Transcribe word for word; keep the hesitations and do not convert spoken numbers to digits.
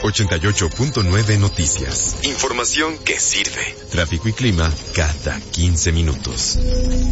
ochenta y ocho punto nueve Noticias. Información que sirve. Tráfico y clima cada quince minutos.